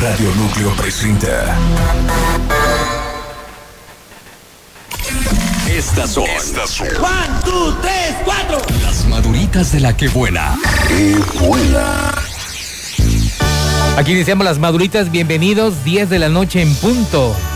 Radio Núcleo presenta. Estas son 1, 2, 3, 4. Las maduritas de la que buena. ¡Qué buena! Aquí iniciamos las maduritas, bienvenidos, 10 de la noche en punto.